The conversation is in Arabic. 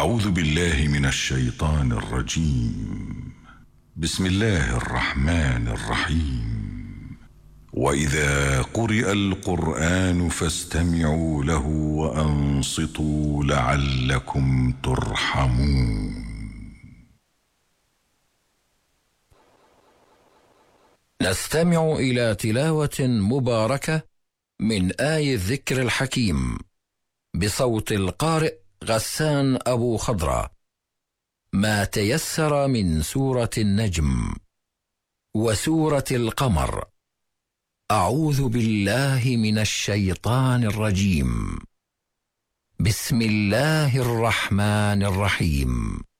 أعوذ بالله من الشيطان الرجيم. بسم الله الرحمن الرحيم. وإذا قرئ القرآن فاستمعوا له وأنصتوا لعلكم ترحمون. نستمع إلى تلاوة مباركة من آي الذكر الحكيم بصوت القارئ غسان أبو خضرة. ما تيسر من سورة النجم وسورة القمر. أعوذ بالله من الشيطان الرجيم. بسم الله الرحمن الرحيم.